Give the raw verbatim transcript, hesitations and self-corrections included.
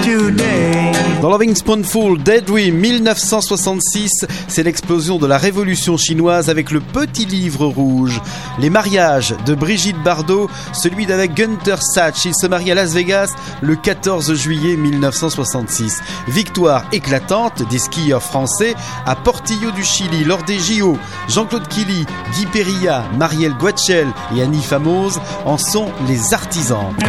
today. Dans Loving Spoonful, Daydream mille neuf cent soixante-six, c'est l'explosion de la révolution chinoise avec le petit livre rouge. Les mariages de Brigitte Bardot, celui d'avec Gunther Sachs, il se marie à Las Vegas le quatorze juillet mille neuf cent soixante-six. Victoire éclatante des skieurs français à Portillo du Chili lors des J O. Jean-Claude Killy, Guy Perilla, Marielle Guachel et Annie Famoz en sont les artisans.